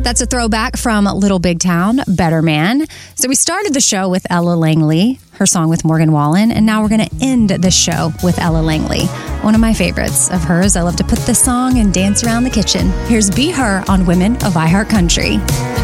That's a throwback from Little Big Town, Better Man. So we started the show with Ella Langley, her song with Morgan Wallen, and now we're going to end the show with Ella Langley. One of my favorites of hers. I love to put this song and dance around the kitchen. Here's Be Her on Women of iHeart Country.